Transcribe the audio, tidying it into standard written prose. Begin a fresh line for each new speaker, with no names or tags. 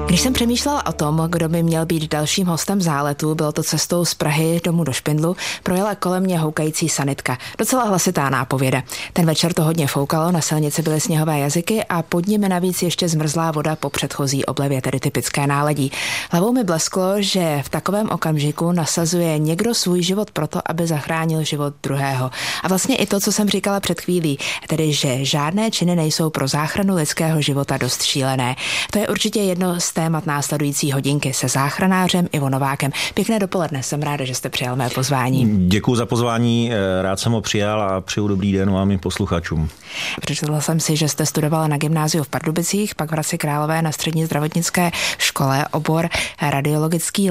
Když jsem přemýšlela o tom, kdo by měl být dalším hostem Záletu, bylo to cestou z Prahy domů do Špindlu, projela kolem mě houkající sanitka. Docela hlasitá nápověda. Ten večer to hodně foukalo, na silnici byly sněhové jazyky a pod nimi navíc ještě zmrzlá voda po předchozí oblevě, tedy typické náledí. Hlavou mi blesklo, že v takovém okamžiku nasazuje někdo svůj život proto, aby zachránil život druhého. A vlastně i to, co jsem říkala před chvílí, tedy že žádné činy nejsou pro záchranu lidského života dost šílené. To je určitě jedno z témat následující hodinky se záchranářem Ivo Novákem. Pěkné dopoledne, jsem ráda, že jste přijal mé pozvání.
Děkuji za pozvání, rád jsem ho přijal a přeju dobrý den vám i posluchačům.
Přečetla jsem si, že jste studovala na gymnáziu v Pardubicích, pak v Hradci Králové na střední zdravotnické škole obor radiologický